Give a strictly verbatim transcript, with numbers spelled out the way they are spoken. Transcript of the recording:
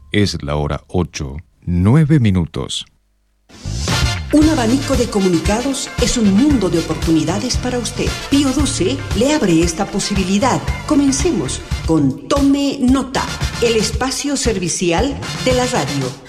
Es la hora ocho, nueve minutos. Un abanico de comunicados es un mundo de oportunidades para usted. Pío doce le abre esta posibilidad. Comencemos con Tome Nota, el espacio servicial de la radio.